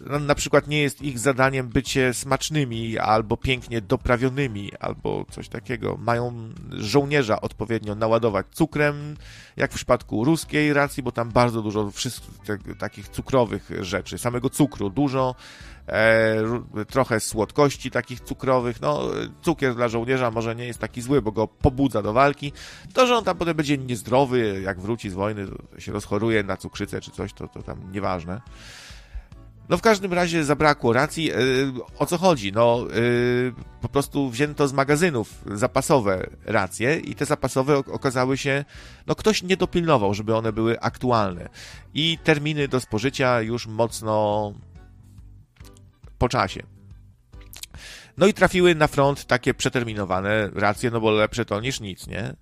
na przykład nie jest ich zadaniem bycie smacznymi, albo pięknie doprawionymi, albo coś takiego. Mają żołnierza odpowiednio naładować cukrem, jak w przypadku ruskiej racji, bo tam bardzo dużo takich cukrowych rzeczy, samego cukru dużo, trochę słodkości takich cukrowych. No, cukier dla żołnierza może nie jest taki zły, bo go pobudza do walki. To, że on tam potem będzie niezdrowy, jak wróci z wojny, to się rozchoruje na cukrzycę czy coś, to tam nieważne. No w każdym razie zabrakło racji. O co chodzi? No po prostu wzięto z magazynów zapasowe racje i te zapasowe okazały się, no ktoś nie dopilnował, żeby one były aktualne. I terminy do spożycia już mocno po czasie. No i trafiły na front takie przeterminowane racje, no bo lepsze to niż nic, nie?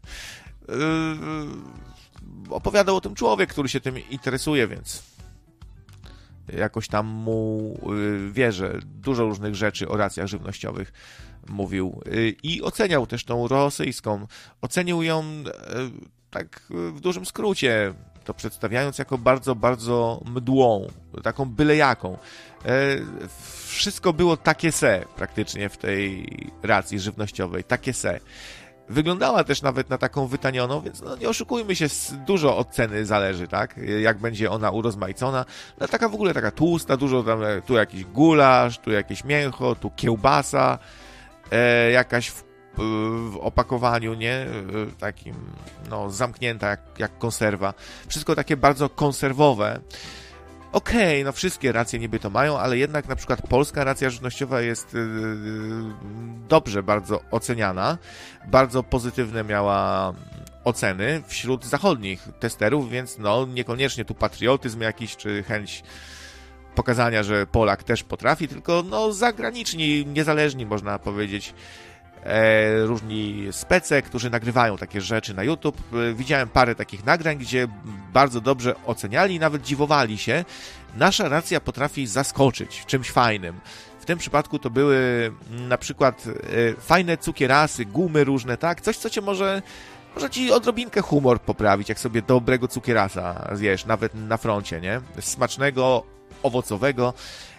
Opowiadał o tym człowiek, który się tym interesuje, więc jakoś tam mu wierzę. Dużo różnych rzeczy o racjach żywnościowych mówił. I oceniał też tą rosyjską. Ocenił ją tak w dużym skrócie, to przedstawiając jako bardzo, bardzo mdłą, taką byle jaką. Wszystko było takie se praktycznie w tej racji żywnościowej, takie se. Wyglądała też nawet na taką wytanioną, więc no nie oszukujmy się, dużo od ceny zależy, tak? Jak będzie ona urozmaicona. No taka w ogóle taka tłusta, dużo tam, tu jakiś gulasz, tu jakieś mięcho, tu kiełbasa, jakaś w opakowaniu, nie? Takim, no zamknięta jak konserwa. Wszystko takie bardzo konserwowe. Okej, no wszystkie racje niby to mają, ale jednak na przykład polska racja żywnościowa jest dobrze bardzo oceniana. Bardzo pozytywne miała oceny wśród zachodnich testerów, więc no niekoniecznie tu patriotyzm jakiś, czy chęć pokazania, że Polak też potrafi, tylko no zagraniczni, niezależni można powiedzieć, różni spece, którzy nagrywają takie rzeczy na YouTube. Widziałem parę takich nagrań, gdzie bardzo dobrze oceniali i nawet dziwowali się. Nasza racja potrafi zaskoczyć czymś fajnym. W tym przypadku to były na przykład fajne cukierasy, gumy różne, tak? Coś, co cię może ci odrobinkę humor poprawić, jak sobie dobrego cukierasa zjesz, nawet na froncie, nie? Smacznego, owocowego.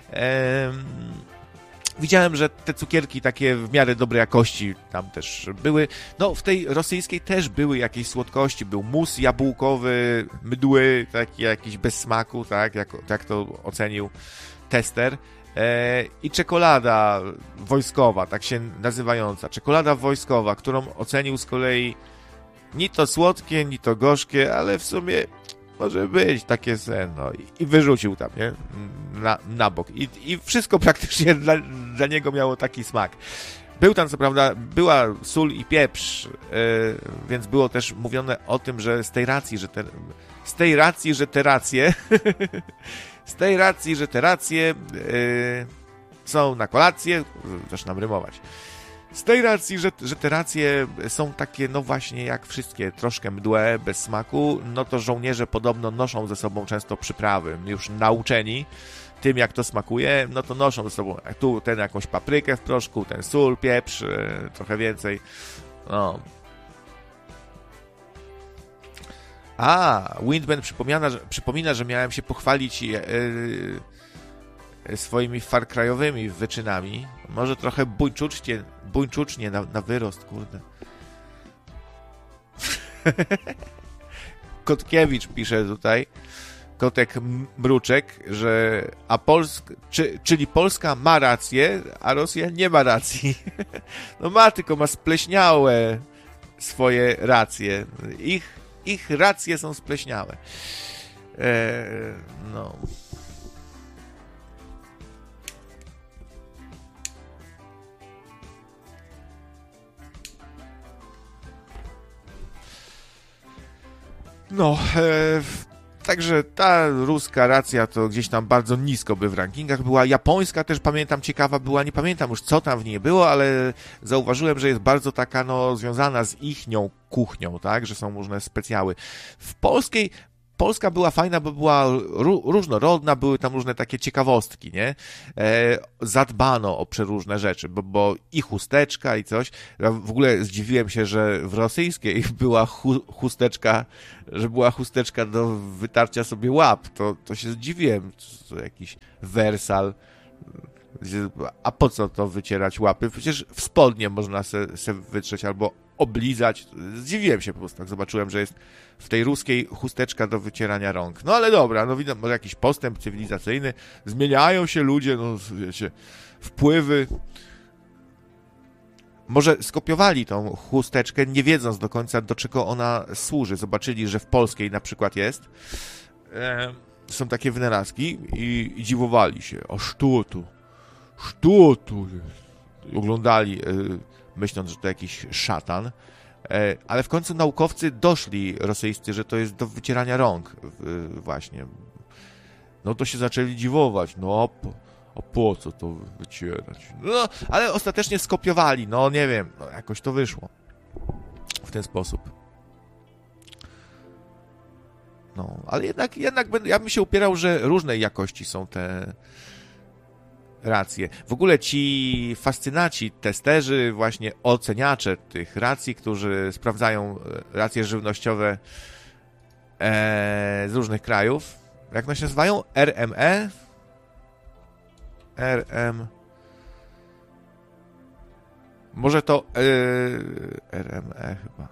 Widziałem, że te cukierki takie w miarę dobrej jakości tam też były. No, w tej rosyjskiej też były jakieś słodkości. Był mus jabłkowy, mdły, taki jakiś bez smaku, tak jak to ocenił tester. I czekolada wojskowa, tak się nazywająca. Czekolada wojskowa, którą ocenił z kolei ni to słodkie, ni to gorzkie, ale w sumie może być takie sen, no i wyrzucił tam, nie? Na bok. I wszystko praktycznie dla niego miało taki smak. Był tam, co prawda, była sól i pieprz, więc było też mówione o tym, że z tej racji, że te racje są na kolację, zaczynam rymować. Z tej racji, że te racje są takie, no właśnie jak wszystkie, troszkę mdłe, bez smaku, no to żołnierze podobno noszą ze sobą często przyprawy. Już nauczeni tym, jak to smakuje, no to noszą ze sobą tu ten jakąś paprykę w proszku, ten sól, pieprz, trochę więcej. No. Windman przypomina, że miałem się pochwalić swoimi farkrajowymi wyczynami. Może trochę buńczucznie na wyrost, kurde. Kotkiewicz pisze tutaj, Kotek Mruczek, że czyli Polska ma rację, a Rosja nie ma racji. No ma, tylko ma spleśniałe swoje racje. Ich racje są spleśniałe. No... No, także ta ruska racja to gdzieś tam bardzo nisko by w rankingach była. Japońska też, pamiętam, ciekawa była, nie pamiętam już co tam w niej było, ale zauważyłem, że jest bardzo taka, no, związana z ichnią kuchnią, tak, że są różne specjały. W polskiej Polska była fajna, bo była różnorodna, były tam różne takie ciekawostki, nie? Zadbano o przeróżne rzeczy, bo i chusteczka i coś. Ja w ogóle zdziwiłem się, że w rosyjskiej była chusteczka do wytarcia sobie łap. To się zdziwiłem. To jakiś wersal. A po co to wycierać łapy? Przecież w spodnie można se wytrzeć albo oblizać. Zdziwiłem się po prostu, tak zobaczyłem, że jest w tej ruskiej chusteczka do wycierania rąk. No ale dobra, no widzę, może jakiś postęp cywilizacyjny. Zmieniają się ludzie, no wiecie, wpływy. Może skopiowali tą chusteczkę, nie wiedząc do końca, do czego ona służy. Zobaczyli, że w polskiej na przykład jest. Są takie wynalazki i dziwowali się. O, co tu jest? Oglądali, myśląc, że to jakiś szatan. Ale w końcu naukowcy doszli rosyjscy, że to jest do wycierania rąk właśnie. No to się zaczęli dziwować. No a po co to wycierać? No, ale ostatecznie skopiowali. No nie wiem, no, jakoś to wyszło. W ten sposób. No, ale jednak ja bym się upierał, że różnej jakości są te racje. W ogóle ci fascynaci, testerzy, właśnie oceniacze tych racji, którzy sprawdzają racje żywnościowe z różnych krajów. Jak one się nazywają? RME? Może to RME chyba.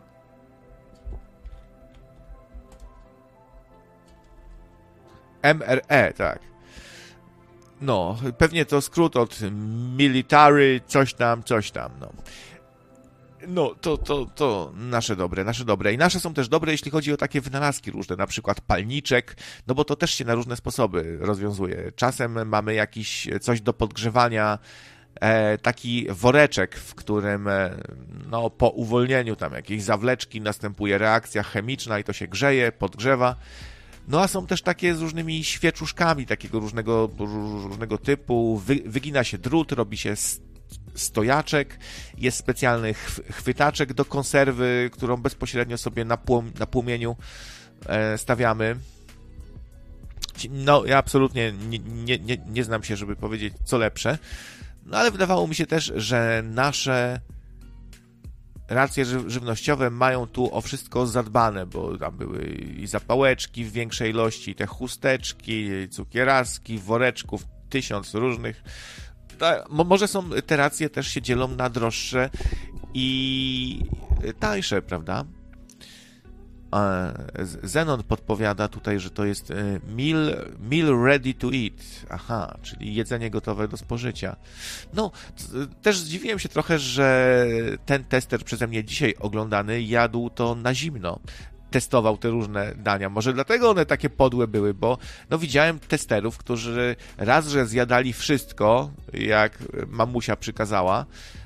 MRE, tak. No, pewnie to skrót od military, coś tam, no. No, to nasze dobre. I nasze są też dobre, jeśli chodzi o takie wynalazki różne, na przykład palniczek, no bo to też się na różne sposoby rozwiązuje. Czasem mamy coś do podgrzewania, taki woreczek, w którym no, po uwolnieniu tam jakiejś zawleczki następuje reakcja chemiczna i to się grzeje, podgrzewa. No a są też takie z różnymi świeczuszkami takiego różnego typu. Wygina się drut, robi się stojaczek, jest specjalny chwytaczek do konserwy, którą bezpośrednio sobie na płomieniu stawiamy. No, ja absolutnie nie znam się, żeby powiedzieć, co lepsze. No, ale wydawało mi się też, że nasze racje żywnościowe mają tu o wszystko zadbane, bo tam były i zapałeczki w większej ilości, te chusteczki, cukieraski, woreczków, 1000 różnych. Może te racje też się dzielą na droższe i tańsze, prawda? Zenon podpowiada tutaj, że to jest meal ready to eat. Aha, czyli jedzenie gotowe do spożycia. No, też zdziwiłem się trochę, że ten tester przeze mnie dzisiaj oglądany jadł to na zimno. Testował te różne dania. Może dlatego one takie podłe były, bo no widziałem testerów, którzy raz, że zjadali wszystko, jak mamusia przykazała,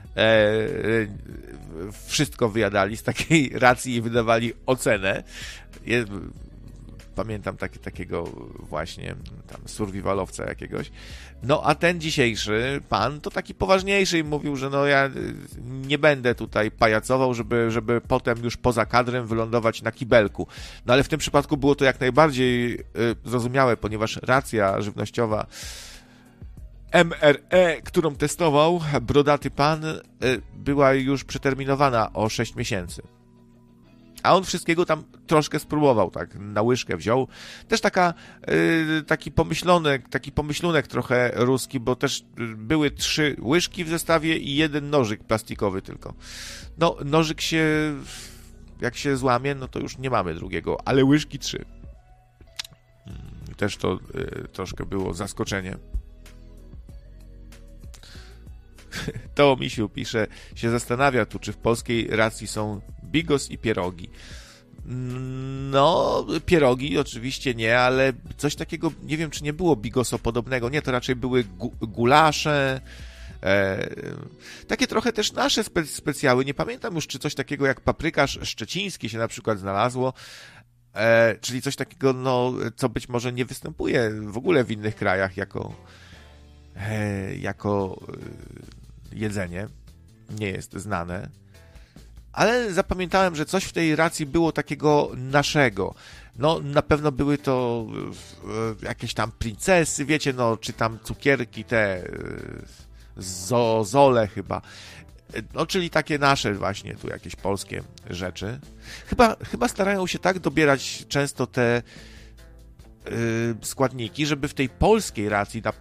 wszystko wyjadali z takiej racji i wydawali ocenę. Pamiętam takiego właśnie tam survivalowca jakiegoś. No a ten dzisiejszy pan to taki poważniejszy i mówił, że no ja nie będę tutaj pajacował, żeby potem już poza kadrem wylądować na kibelku. No ale w tym przypadku było to jak najbardziej zrozumiałe, ponieważ racja żywnościowa MRE, którą testował brodaty pan, była już przeterminowana o 6 miesięcy. A on wszystkiego tam troszkę spróbował, tak, na łyżkę wziął. Też taki pomyślunek trochę ruski, bo też były 3 łyżki w zestawie i 1 nożyk plastikowy tylko. No, nożyk jak się złamie, no to już nie mamy drugiego, ale łyżki 3. Też to troszkę było zaskoczenie. To Misiu pisze, się zastanawia tu, czy w polskiej racji są bigos i pierogi. No, pierogi oczywiście nie, ale coś takiego, nie wiem, czy nie było bigosopodobnego. Nie, to raczej były gulasze, takie trochę też nasze specjały. Nie pamiętam już, czy coś takiego jak paprykarz szczeciński się na przykład znalazło, czyli coś takiego, no, co być może nie występuje w ogóle w innych krajach jako jedzenie, nie jest znane. ale zapamiętałem, że coś w tej racji było takiego naszego. No, na pewno były to jakieś tam princesy, wiecie, no, czy tam cukierki te, zole chyba. No, czyli takie nasze właśnie, tu jakieś polskie rzeczy. Chyba starają się tak dobierać często te składniki, żeby w tej polskiej racji,